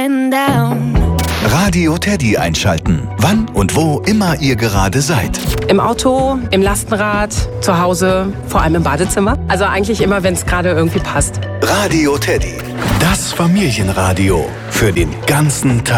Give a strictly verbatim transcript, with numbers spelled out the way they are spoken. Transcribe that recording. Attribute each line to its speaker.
Speaker 1: getting down.
Speaker 2: Radio Teddy einschalten. Wann und wo immer ihr gerade seid.
Speaker 3: Im Auto, im Lastenrad, zu Hause, vor allem im Badezimmer. Also eigentlich immer, wenn es gerade irgendwie passt.
Speaker 2: Radio Teddy. Das Familienradio. Für den ganzen Tag.